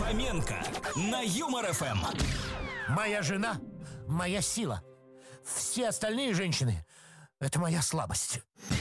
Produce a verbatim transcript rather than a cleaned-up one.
Фоменко на Юмор ФМ. Моя жена — моя сила. Все остальные женщины — это моя слабость.